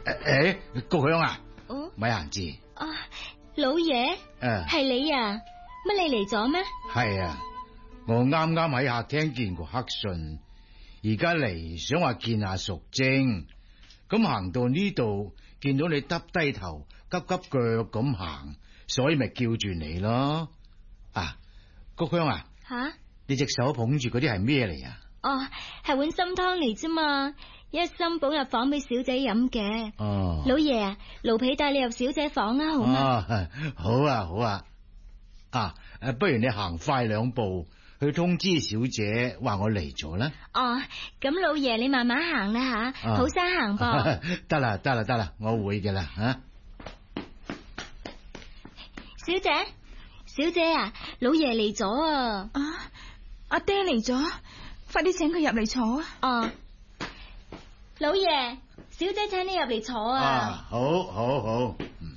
谷香啊， 哦， 咪閒字。 啊，老爺，係你啊？乜你嚟咗咩？ 係啊，我啱啱喺客廳見過黑信，而家嚟想話見下淑貞，咁行到呢度見到你耷低頭急急腳咁行，所以咪叫住你咯。啊，谷香啊， 吓？ 你隻手捧住嗰啲係咩嚟啊？ 哦，係碗參湯嚟啫嘛，一心捧入房俾小姐飲嘅。 哦， 老爺啊，奴婢帶你入小姐房啊，好嗎？ 好啊，好啊。不如你行快兩步去通知小姐話我嚟咗啦。 哦，咁老爺你慢慢行啦吓，好生行噃。 得啦，我會嘅啦吓。 小姐啊，老爺嚟咗啊！ 阿爹嚟咗，快啲請佢入嚟坐啊！ 哦，老爺，小姐請你入嚟坐啊！ 好。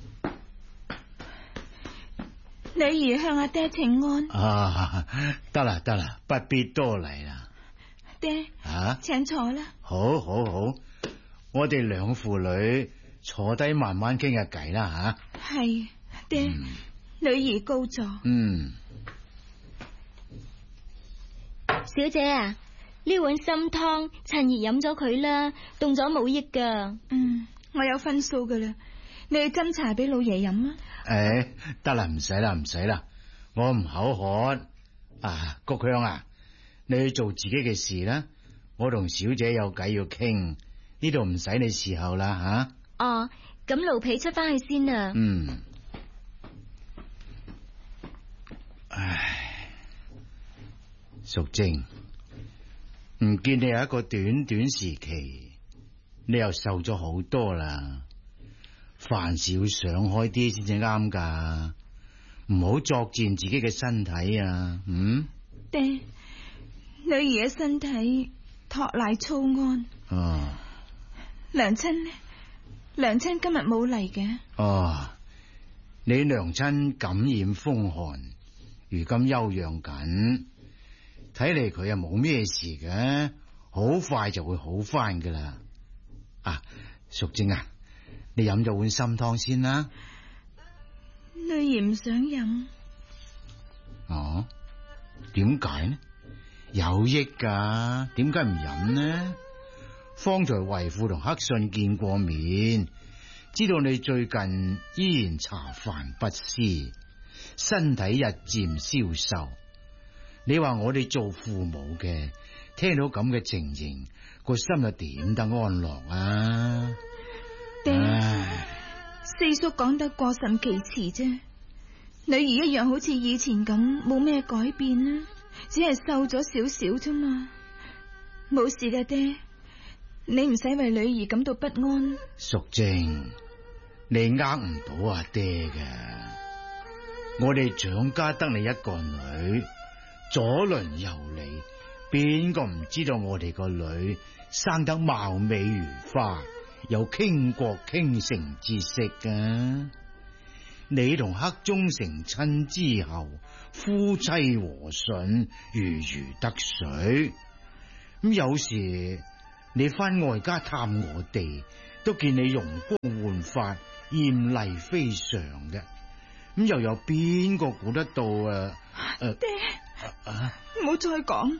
女兒向阿爹請安。 得啦，不必多禮啦。 爹，請坐啦。 好，我哋兩父女坐低慢慢傾下偈啦吓。 係，爹，女兒高座。 小姐啊，呢碗參湯趁熱飲咗佢啦，凍咗冇益噶。 我有分數噶啦，你去斟茶俾老爺飲啊。 得啦，唔使啦，我唔口渴。谷香啊，你去做自己嘅事啦，我同小姐有偈要傾，呢度唔使你伺候啦吓。 哦，咁奴婢出翻去先啊。 淑貞，唔見你有一個短短時期，你又瘦咗好多啦。凡事要想開啲先至啱噶，唔好作踐自己嘅身體啊！ 爹，女兒嘅身體托賴粗安。娘親呢？娘親今日冇嚟嘅。 你娘親感染風寒，如今休養緊，睇嚟佢又冇咩事嘅，好快就會好翻噶啦。淑貞啊，你飲咗碗參湯先啦。 女兒唔想飲。 點解呢？有益噶，點解唔飲呢？方才為父同黑信見過面，知道你最近依然茶飯不思，身體日漸消瘦。你話我哋做父母嘅，聽到咁嘅情形，個心又點得安樂啊？ 爹，四叔講得過甚其詞啫。女兒一樣好似以前咁，冇咩改變啦，只係瘦咗少少啫嘛。冇事嘅，爹，你唔使為女兒感到不安。 淑貞，你呃唔到阿爹嘅。我哋蔣家得你一個女，左鄰右里，邊個唔知道我哋個女生得貌美如花，有傾國傾城之色㗎。你同黑中成親之後，夫妻和順，如魚得水。咁有時你翻外家探我哋，都見你容光煥發，艷麗非常嘅。咁又有邊個估得到爹，唔好再講。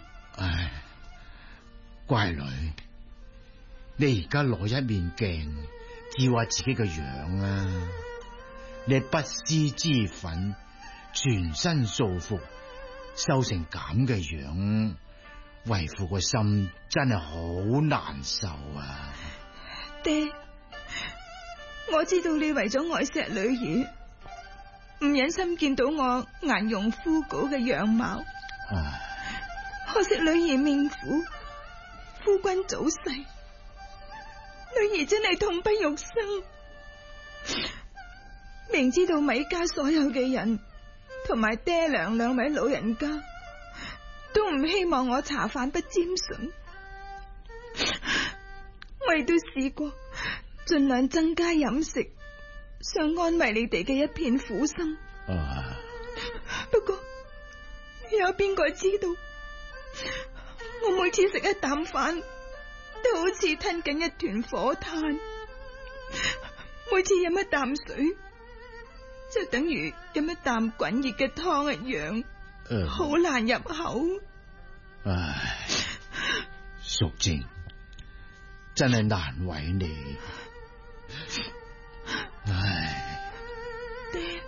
乖女，你而家攞一面鏡照下自己個樣啊！你不思之憤，全身素服，瘦成咁嘅樣，為父個心真係好難受啊！ 爹，我知道你為咗愛錫女兒，唔忍心見到我顏容枯槁嘅樣貌。可惜女兒命苦，夫君早逝，女兒真係痛不欲生。明知道米家所有嘅人同埋爹娘兩位老人家都唔希望我茶飯不沾唇，我亦都試過盡量增加飲食，想安慰你哋嘅一片苦心。不過有邊個知道，我每次食一啖飯都好似吞緊一團火炭， 每次飲一啖水，就等於飲一啖滾熱嘅湯一樣，好難入口。 唉，淑貞真係難為你。唉， 爹，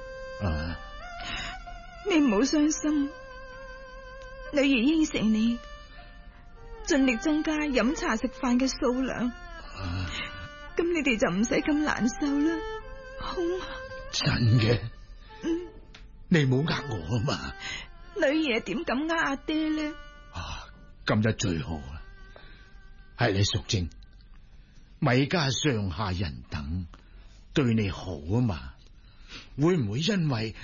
你唔好傷心，女兒應承你，盡力增加飲茶食飯嘅數量。咁你哋就唔使咁難受啦，好嗎？ 真嘅？你唔好呃我啊嘛！ 女兒點敢呃阿爹呢？ 咁就最好啦。係你淑貞，米家上下人等對你好啊嘛，會唔會因為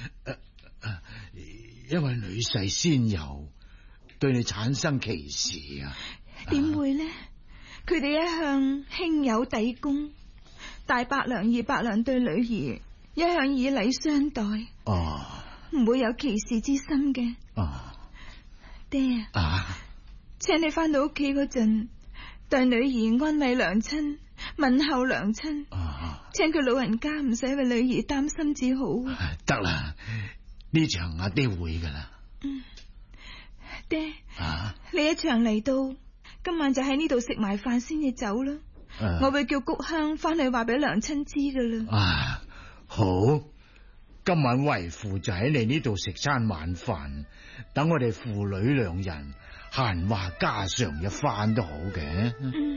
女婿先有對你產生歧視啊？ 點會呢？佢哋一向兄友弟恭，大伯娘二伯娘對女兒一向以禮相待，唔會有歧視之心嘅。爹請你翻到屋企嗰陣，對女兒安慰娘親，問候娘親，請佢老人家唔使為女兒擔心至好。 得啦，呢場阿爹會噶啦。 爹，你一場嚟到，今晚就喺呢度食埋飯先至走啦。我會叫谷香翻去話俾娘親知噶啦。 好，今晚為父就喺你呢度食餐晚飯，等我哋父女兩人閒話家常一番都好嘅。